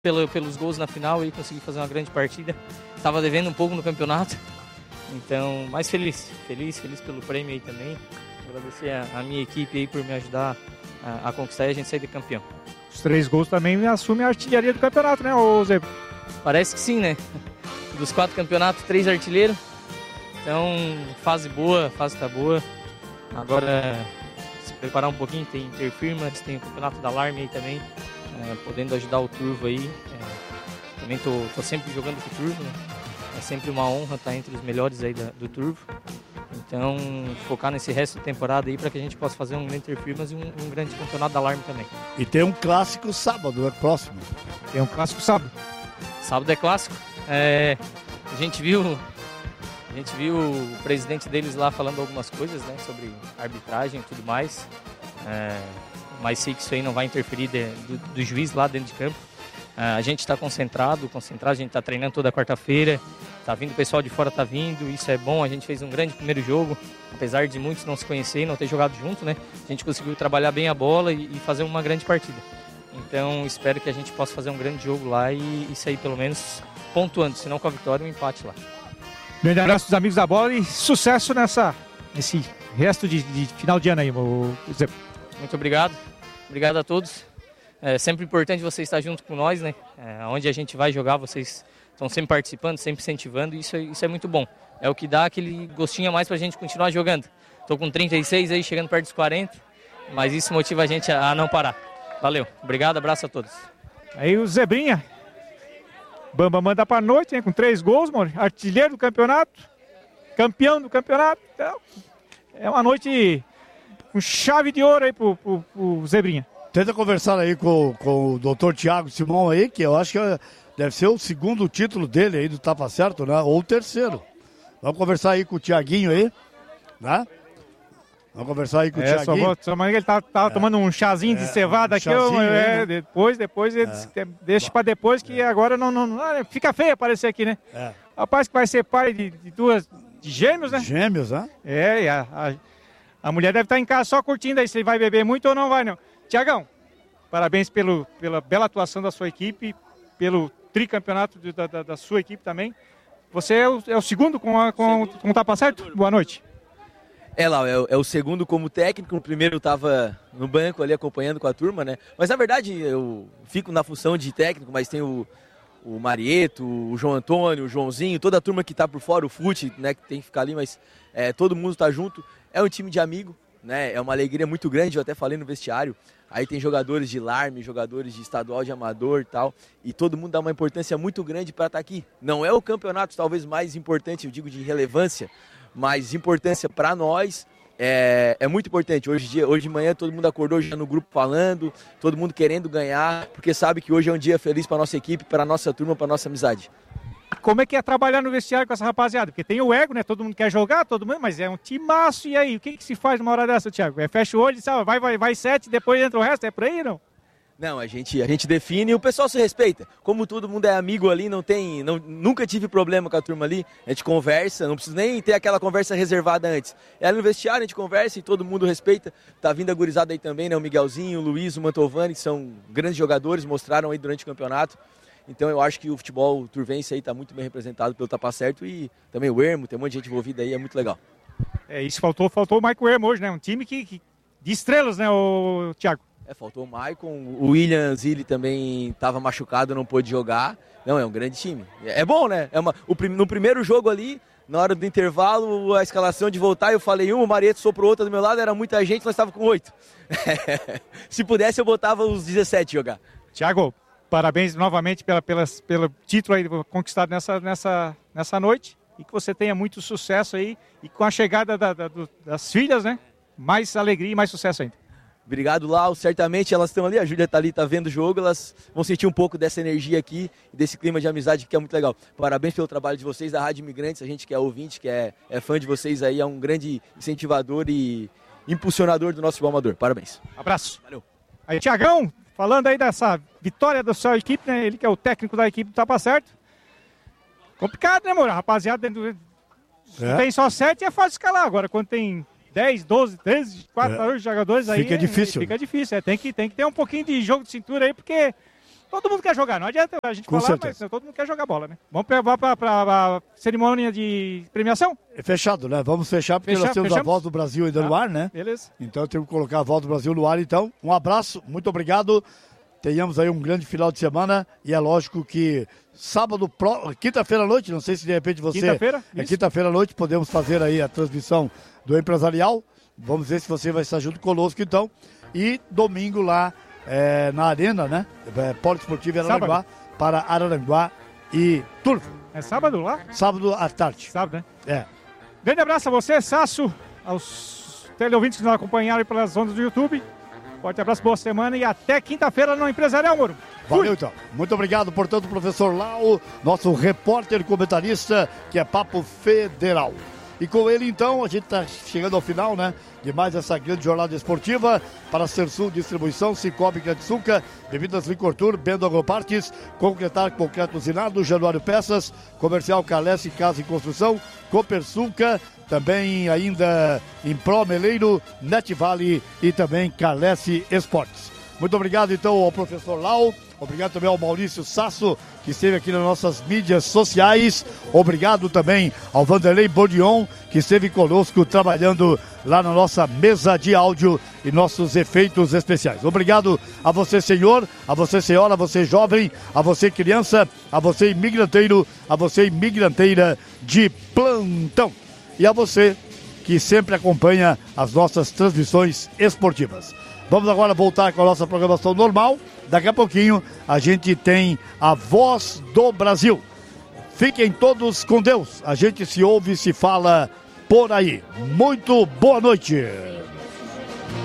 pelos gols na final e consegui fazer uma grande partida. Estava devendo um pouco no campeonato, então, mas feliz pelo prêmio aí também. Agradecer a minha equipe aí por me ajudar a conquistar e a gente sair de campeão. Os 3 gols também assumem a artilharia do campeonato, né, ô Zé? Parece que sim, né? Dos 4 campeonatos, 3 artilheiros. Então, fase boa, fase tá boa. Agora, se preparar um pouquinho, tem Interfirmas, tem o campeonato da Alarme aí também, podendo ajudar o Turvo aí. Também tô sempre jogando com o Turvo, né? É sempre uma honra estar entre os melhores aí do Turvo. Então, focar nesse resto da temporada aí para que a gente possa fazer um Interfirmas e um grande campeonato da Alarme também. E tem um clássico sábado, é próximo. Tem um clássico sábado. Sábado é clássico. A gente viu o presidente deles lá falando algumas coisas, né, sobre arbitragem e tudo mais. Mas sei que isso aí não vai interferir do juiz lá dentro de campo. A gente está concentrado, a gente está treinando toda quarta-feira. Tá vindo o pessoal de fora, tá vindo, isso é bom. A gente fez um grande primeiro jogo, apesar de muitos não se conhecerem, não ter jogado junto, né? A gente conseguiu trabalhar bem a bola e fazer uma grande partida. Então, espero que a gente possa fazer um grande jogo lá e sair pelo menos pontuando, se não com a vitória, um empate lá. Grande abraço dos amigos da bola e sucesso nesse resto de final de ano aí, Zé. Muito obrigado. Obrigado a todos. É sempre importante você estar junto com nós, né? Onde a gente vai jogar, vocês estão sempre participando, sempre incentivando, isso é muito bom. É o que dá aquele gostinho a mais pra gente continuar jogando. Estou com 36 aí, chegando perto dos 40, mas isso motiva a gente a não parar. Valeu, obrigado, abraço a todos. Aí o Zebrinha, Bamba manda pra noite, né, com 3 gols, mano, artilheiro do campeonato, campeão do campeonato. Então, é uma noite com chave de ouro aí pro Zebrinha. Tenta conversar aí com o doutor Thiago Simão aí, que eu acho que deve ser o 2º título dele aí do Tapa Certo, né? Ou o 3º. Vamos conversar aí com o Thiaguinho aí, né? Vamos conversar aí com o Thiaguinho. Só que ele tá tomando um chazinho de cevada aqui. Né? Depois ele deixa pra depois, que agora não fica feio aparecer aqui, né? Rapaz que vai ser pai de gêmeos, né? Gêmeos, né? E a mulher deve estar em casa só curtindo aí se ele vai beber muito ou não vai, não. Tiagão, parabéns pela bela atuação da sua equipe, pelo tricampeonato da sua equipe também. Você é o 2º com o Tapa Certo? Boa noite. Lá, é o 2º como técnico, o primeiro estava no banco ali acompanhando com a turma, né? Mas na verdade eu fico na função de técnico, mas tem o Marieto, o João Antônio, o Joãozinho, toda a turma que está por fora, o Fute, né, que tem que ficar ali, mas todo mundo está junto. É um time de amigo, né? É uma alegria muito grande, eu até falei no vestiário. Aí tem jogadores de Larme, jogadores de estadual de amador e tal, e todo mundo dá uma importância muito grande para estar aqui. Não é o campeonato talvez mais importante, eu digo de relevância, mas importância para nós é muito importante. Hoje de manhã todo mundo acordou já no grupo falando, todo mundo querendo ganhar, porque sabe que hoje é um dia feliz para nossa equipe, para nossa turma, para nossa amizade. Como é que é trabalhar no vestiário com essa rapaziada? Porque tem o ego, né? Todo mundo quer jogar, mas é um timaço. E aí, o que se faz numa hora dessa, Thiago? Fecha o olho e sabe, vai 7, depois entra o resto, é por aí, não? Não, a gente define e o pessoal se respeita. Como todo mundo é amigo ali, nunca tive problema com a turma ali. A gente conversa, não precisa nem ter aquela conversa reservada antes. É ali no vestiário, a gente conversa e todo mundo respeita. Tá vindo a gurizada aí também, né? O Miguelzinho, o Luiz, o Mantovani, que são grandes jogadores, mostraram aí durante o campeonato. Então eu acho que o futebol turvense aí está muito bem representado pelo Tapa Certo e também o Ermo, tem um monte de gente envolvida aí, é muito legal. Isso faltou o Maicon Ermo hoje, né? Um time de estrelas, né, o Thiago? Faltou o Maicon, o William Zilli também estava machucado, não pôde jogar. Não, é um grande time. É bom, né? No primeiro jogo ali, na hora do intervalo, a escalação de voltar, eu falei o Marieto soprou outra do meu lado, era muita gente, nós estávamos com 8. Se pudesse, eu botava os 17 jogar. Thiago, parabéns novamente pelo título aí conquistado nessa noite e que você tenha muito sucesso aí e com a chegada das filhas, né? Mais alegria e mais sucesso ainda. Obrigado, Lau. Certamente elas estão ali, a Júlia está ali, está vendo o jogo, elas vão sentir um pouco dessa energia aqui e desse clima de amizade que é muito legal. Parabéns pelo trabalho de vocês, da Rádio Imigrantes, a gente que é ouvinte, que é fã de vocês aí, é um grande incentivador e impulsionador do nosso futebol amador. Parabéns. Abraço. Valeu. Aí, Thiagão, falando aí dessa vitória da sua equipe, né? Ele que é o técnico da equipe do Tapa Certo. Complicado, né, amor? Rapaziada, tem só 7 é fácil escalar. Agora, quando tem 10, 12, 13, 4 jogadores aí... Fica difícil. Fica difícil, tem que ter um pouquinho de jogo de cintura aí, porque todo mundo quer jogar, não adianta a gente Com falar, certeza. mas todo mundo quer jogar bola, né? Vamos para cerimônia de premiação? É fechado, né? Vamos fechar, porque nós temos a Voz do Brasil ainda no ar, né? Beleza. Então temos que colocar a Voz do Brasil no ar, então. Um abraço, muito obrigado. Tenhamos aí um grande final de semana e é lógico que sábado, quinta-feira à noite, não sei se de repente você... Quinta-feira? É quinta-feira à noite, podemos fazer aí a transmissão do Empresarial. Vamos ver se você vai estar junto conosco, então. E domingo lá na Arena, né? Polo Esportivo Araranguá, para Araranguá e Turvo. É sábado lá? Sábado à tarde. Sábado, né? É. Grande abraço a você, Sasso, aos teleouvintes que nos acompanharam aí pelas ondas do YouTube. Forte abraço, boa semana e até quinta-feira no Empresarial, Moro. Valeu, então. Muito obrigado, portanto, professor Lau, nosso repórter comentarista, que é Papo Federal. E com ele, então, a gente está chegando ao final, né? De mais essa grande jornada esportiva para a Sersul Distribuição, Cicobi Catsuca, Bebidas Licor Tour, Bendo Agropartes, Concretar Concreto Usinado, Januário Peças, Comercial Calesse Casa e Construção, Copersuca, também ainda Impro Meleiro, Net Vale e também Calesse Esportes. Muito obrigado, então, ao professor Lau. Obrigado também ao Maurício Sasso, que esteve aqui nas nossas mídias sociais. Obrigado também ao Vanderlei Bordion, que esteve conosco trabalhando lá na nossa mesa de áudio e nossos efeitos especiais. Obrigado a você, senhor, a você, senhora, a você, jovem, a você, criança, a você, imigranteiro, a você, imigranteira de plantão. E a você que sempre acompanha as nossas transmissões esportivas. Vamos agora voltar com a nossa programação normal. Daqui a pouquinho a gente tem a Voz do Brasil. Fiquem todos com Deus. A gente se ouve e se fala por aí. Muito boa noite.